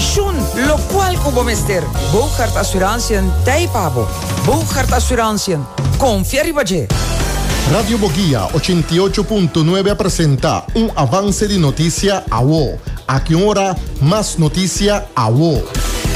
pensioen, lo cual como mester. Bouchard Assurantie Taipabo. Bouchard Assurantie. Confía Ribaje. Radio Boguía 88.9 presenta un avance de noticia a vos. A qué hora más noticia a vos.